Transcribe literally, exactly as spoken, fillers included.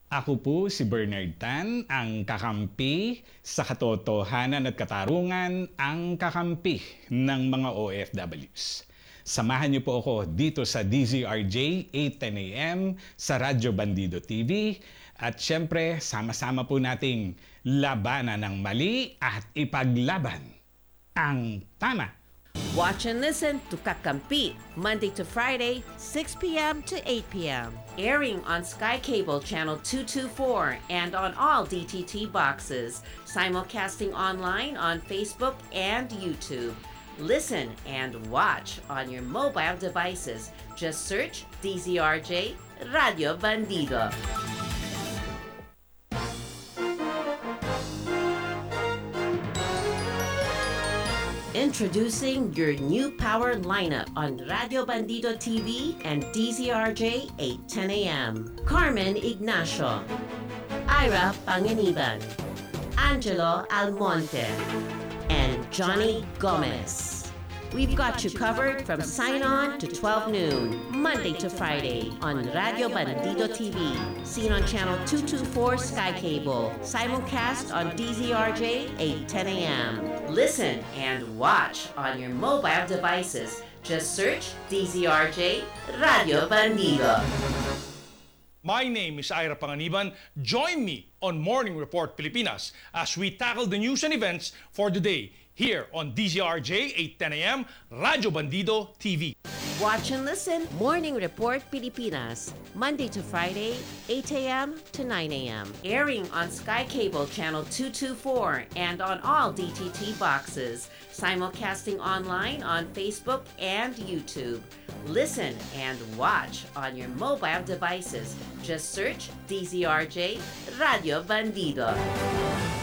Ako po si Bernard Tan, ang kakampi sa katotohanan at katarungan, ang kakampi ng mga O F Ws. Samahan niyo po ako dito sa D Z R J eight ten A M sa Radyo Bandido T V at syempre sama-sama po nating labanan ng mali at ipaglaban ang tama. Watch and listen to Kakampi, Monday to Friday, six p m to eight p m Airing on Sky Cable Channel two twenty-four and on all D T T boxes. Simulcasting online on Facebook and YouTube. Listen and watch on your mobile devices. Just search D Z R J Radio Bandido. Introducing your new power lineup on Radio Bandido T V and D Z R J eight ten A M Carmen Ignacio, Ira Panganiban, Angelo Almonte, and Johnny Gomez. We've got you covered from sign-on to twelve noon, Monday to Friday on Radio Bandido T V, seen on Channel two twenty-four Sky Cable, simulcast on D Z R J eight ten A M Listen and watch on your mobile devices. Just search D Z R J Radio Bandido. My name is Ira Panganiban. Join me on Morning Report Pilipinas as we tackle the news and events for the day here on D Z R J eight ten A M Radio Bandido T V. Watch and listen Morning Report Pilipinas, Monday to Friday, eight a m to nine a m Airing on Sky Cable Channel two twenty-four and on all D T T boxes. Simulcasting online on Facebook and YouTube. Listen and watch on your mobile devices. Just search D Z R J Radio Bandido.